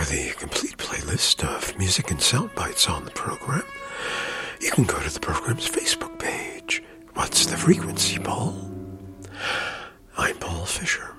For the complete playlist of music and sound bites on the program, you can go to the program's Facebook page. What's the Frequency, Paul? I'm Paul Fisher.